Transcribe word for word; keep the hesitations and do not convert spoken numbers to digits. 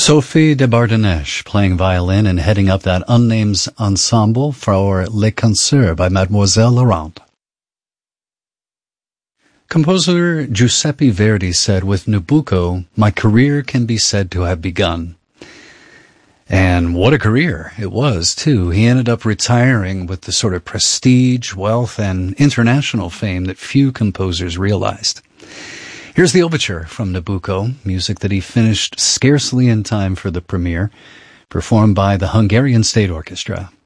Sophie de Bardèche playing violin and heading up that unnamed ensemble for Les Concerts by Mademoiselle Laurent. Composer Giuseppe Verdi said, "With Nabucco, my career can be said to have begun." And what a career it was, too. He ended up retiring with the sort of prestige, wealth, and international fame that few composers realized. Here's the overture from Nabucco, music that he finished scarcely in time for the premiere, performed by the Hungarian State Orchestra.